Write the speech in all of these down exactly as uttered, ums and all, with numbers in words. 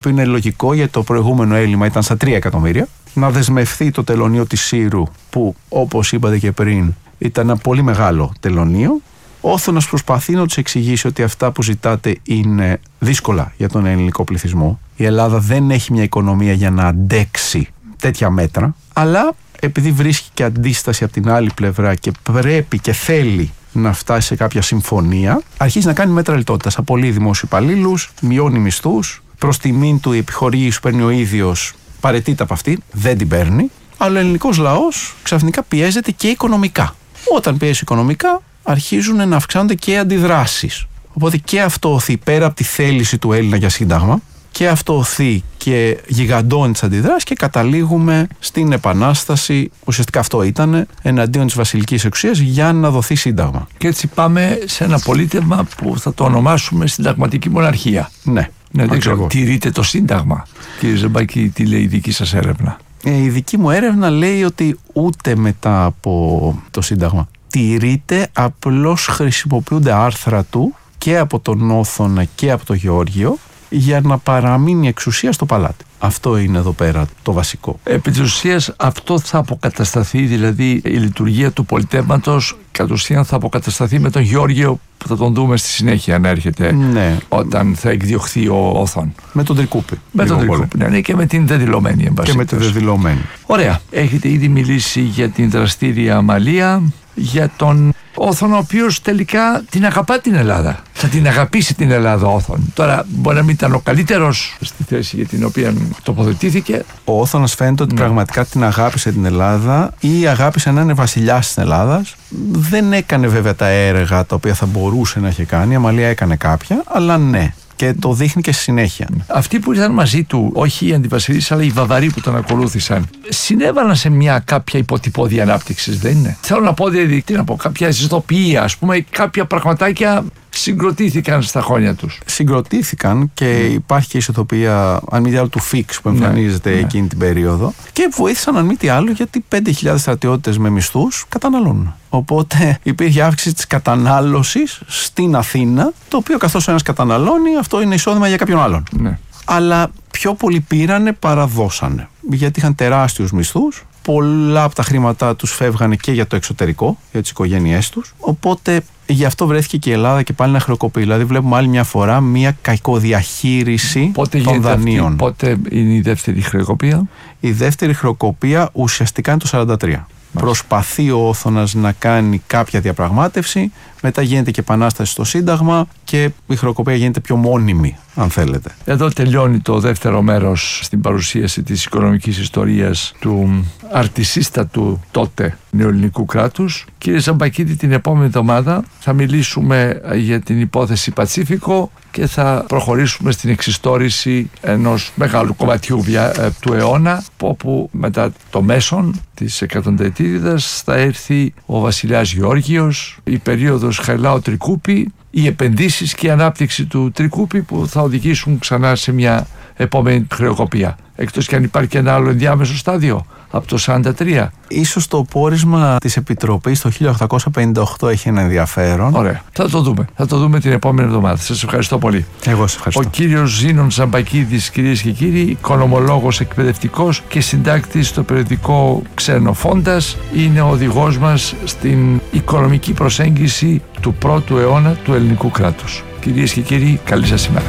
που είναι λογικό γιατί το προηγούμενο έλλειμμα ήταν στα τρία εκατομμύρια, να δεσμευθεί το τελωνείο της Σύρου, που όπως είπατε και πριν ήταν ένα πολύ μεγάλο τελωνείο. Ο Όθωνας προσπαθεί να τους εξηγήσει ότι αυτά που ζητάτε είναι δύσκολα για τον ελληνικό πληθυσμό. Η Ελλάδα δεν έχει μια οικονομία για να αντέξει τέτοια μέτρα, αλλά επειδή βρίσκει και αντίσταση από την άλλη πλευρά και πρέπει και θέλει να φτάσει σε κάποια συμφωνία, αρχίζει να κάνει μέτρα λιτότητας. Απολύει δημόσιους υπαλλήλους, μειώνει μισθούς, προς τιμήν του η επιχορήγηση που παίρνει ο ίδιος παραιτείται από αυτή, δεν την παίρνει, αλλά ο ελληνικός λαός ξαφνικά πιέζεται και οικονομικά. Όταν πιέζει οικονομικά, αρχίζουν να αυξάνονται και αντιδράσεις. Οπότε και αυτό οθεί πέρα από τη θέληση του Έλληνα για σύνταγμα, και αυτό οθεί και γιγαντώνει τις αντιδράσεις και καταλήγουμε στην Επανάσταση. Ουσιαστικά αυτό ήταν εναντίον της βασιλικής εξουσίας για να δοθεί σύνταγμα. Και έτσι πάμε σε ένα πολίτευμα που θα το ονομάσουμε συνταγματική μοναρχία. Ναι. Ναι, δεν ξέρω, τηρείτε το σύνταγμα. Κύριε Ζαμπάκη, τι λέει η δική σας έρευνα? Ε, η δική μου έρευνα λέει ότι ούτε μετά από το σύνταγμα τηρείται, απλώς χρησιμοποιούνται άρθρα του και από τον Όθωνα και από τον Γεώργιο για να παραμείνει η εξουσία στο παλάτι. Αυτό είναι εδώ πέρα το βασικό. Επί της ουσίας αυτό θα αποκατασταθεί, δηλαδή η λειτουργία του πολιτεύματος κατ' ουσίαν θα αποκατασταθεί με τον Γεώργιο, που θα τον δούμε στη συνέχεια να έρχεται, ναι, όταν θα εκδιωχθεί ο Όθων. Με τον Τρικούπη. Με τον Τρικούπη, ναι, ναι, και με την δεδηλωμένη εμπασίτως. Και με τη δεδηλωμένη. Ωραία. Έχετε ήδη μιλήσει για την δραστήρια Αμαλία, για τον Όθωνα, ο οποίος τελικά την αγαπά την Ελλάδα. Θα την αγαπήσει την Ελλάδα ο Όθων. Τώρα μπορεί να μην ήταν ο καλύτερος στη θέση για την οποία τοποθετήθηκε. Ο Όθωνας φαίνεται ότι ναι. πραγματικά την αγάπησε την Ελλάδα ή αγάπησε να είναι βασιλιάς της Ελλάδας. Δεν έκανε βέβαια τα έργα τα οποία θα μπορούσε να είχε κάνει. Η Αμαλία έκανε κάποια, αλλά ναι. Και το δείχνει και στη συνέχεια. Αυτοί που ήρθαν μαζί του, όχι οι αντιβασιλείς, αλλά οι Βαβαροί που τον ακολούθησαν, συνέβαλαν σε μια κάποια υποτυπώδη ανάπτυξη, δεν είναι? Θέλω να πω, δηλαδή, τι να πω, κάποια ιστοποιία, ας πούμε, κάποια πραγματάκια συγκροτήθηκαν στα χρόνια τους. Συγκροτήθηκαν και mm. υπάρχει και η ιστοποιία, αν μη τι άλλο, του Φίξ που εμφανίζεται ναι, εκείνη ναι. την περίοδο. Και βοήθησαν, αν μη τι άλλο, γιατί πέντε χιλιάδες στρατιώτες με μισθούς καταναλώνουν. Οπότε υπήρχε αύξηση της κατανάλωσης στην Αθήνα, το οποίο καθώς ο ένας καταναλώνει, αυτό είναι εισόδημα για κάποιον άλλον. Ναι. Αλλά πιο πολλοί πήρανε παρά δώσανε. Γιατί είχαν τεράστιους μισθούς. Πολλά από τα χρήματά τους φεύγανε και για το εξωτερικό, για τις οικογένειές τους. Οπότε γι' αυτό βρέθηκε και η Ελλάδα και πάλι να χρεοκοπεί. Δηλαδή βλέπουμε άλλη μια φορά μια κακοδιαχείριση πότε των δανείων. Αυτή, πότε είναι η δεύτερη χρεοκοπία? Η δεύτερη χρεοκοπία ουσιαστικά είναι το σαράντα τρία. Προσπαθεί ο Όθωνας να κάνει κάποια διαπραγμάτευση, μετά γίνεται και επανάσταση στο Σύνταγμα και η χρεοκοπία γίνεται πιο μόνιμη, αν θέλετε. Εδώ τελειώνει το δεύτερο μέρος στην παρουσίαση της οικονομικής ιστορίας του αρτισίστατου τότε νεοελληνικού κράτους. Κύριε Ζαμπακίδη, την επόμενη εβδομάδα θα μιλήσουμε για την υπόθεση Πατσίφικο και θα προχωρήσουμε στην εξιστόρηση ενός μεγάλου κομματιού του αιώνα, όπου μετά το μέσον της εκατονταετίδας θα έρθει ο βασιλιάς Γεώργιος, η περίοδος Χαριλάου Τρικούπη, οι επενδύσεις και η ανάπτυξη του Τρικούπη που θα οδηγήσουν ξανά σε μια επόμενη χρεοκοπία. Εκτός και αν υπάρχει και ένα άλλο ενδιάμεσο στάδιο από το σαράντα τρία. Ίσως το πόρισμα της Επιτροπής το χίλια οκτακόσια πενήντα οκτώ έχει ένα ενδιαφέρον. Ωραία. Θα το δούμε. Θα το δούμε την επόμενη εβδομάδα. Σας ευχαριστώ πολύ. Εγώ σας ευχαριστώ. Ο κύριος Ζήνων Ζαμπακίδης, κυρίες και κύριοι, οικονομολόγος, εκπαιδευτικός και συντάκτης στο περιοδικό Ξενοφόντας, είναι ο οδηγός μας στην οικονομική προσέγγιση του πρώτου αιώνα του ελληνικού κράτους. Κυρίες και κύριοι, καλή σας ημέρα.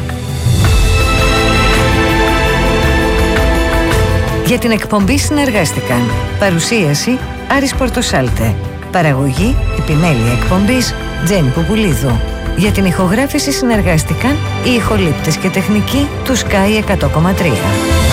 Για την εκπομπή συνεργάστηκαν παρουσίαση Άρης Πορτοσάλτε, παραγωγή επιμέλεια εκπομπής Τζέννη Πουπουλίδου. Για την ηχογράφηση συνεργάστηκαν οι ηχολήπτες και τεχνικοί του Sky εκατό κόμμα τρία.